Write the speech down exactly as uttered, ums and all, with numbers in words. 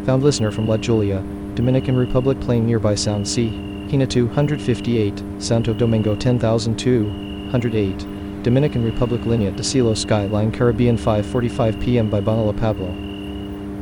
Found listener from La Julia, Dominican Republic playing nearby Sound C. Hina two hundred fifty-eight, Santo Domingo ten thousand two hundred eight. Dominican Republic Línea de Cielo Skyline Caribbean five forty-five p m by Bonilla Pablo.